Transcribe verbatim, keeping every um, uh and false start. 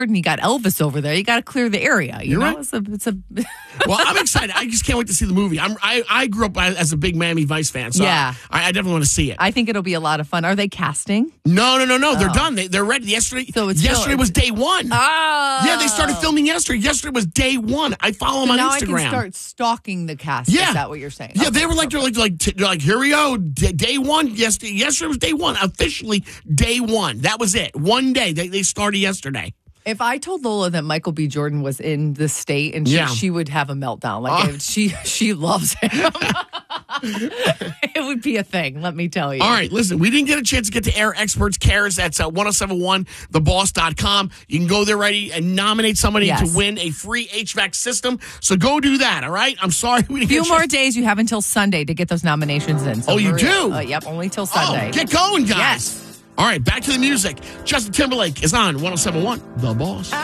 and you got Elvis over there. You got to clear the area. You You're know, right. it's a, it's a. Well, I'm excited. I just can't wait to see the movie. I'm, I I grew up as a big Miami Vice fan, so Yeah. I, I definitely want to see it. I think it'll be a lot of fun. Are they casting? No, no, no, no. They're Oh. done. They, they're ready. Yesterday, So it's yesterday still- was day one. Oh, Yeah, they started filming yesterday. Yesterday was day one. I follow them So on now Instagram. I can start stalking the cast. Yeah. Is that what you're saying? Yeah, Okay, they were like, they're perfect. like, like, t- they're like, here we go, D- day one. Yesterday, yesterday was day one. Officially, day one. That was it. One day. They they started yesterday. If I told Lola that Michael B. Jordan was in the state, and she, Yeah. she would have a meltdown. Like Oh. if she she loves him. It would be a thing. Let me tell you. All right, listen, we didn't get a chance to get to Air Experts Cares. That's uh, ten seventy-one the boss dot com. You can go there ready and nominate somebody Yes. to win a free H V A C system. So go do that, all right? I'm sorry we didn't A few get a more chance. days. You have until Sunday to get those nominations in. So Oh, you hurry do? up. Uh, yep, only till Sunday. Oh, get going, guys. Yes. All right, back to the music. Justin Timberlake is on ten seventy-one The Boss.